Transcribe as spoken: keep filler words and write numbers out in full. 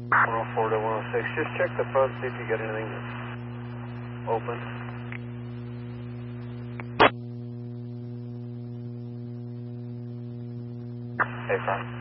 one oh four to one oh six. Just check the front, see if you get anything that's open. Hey, front.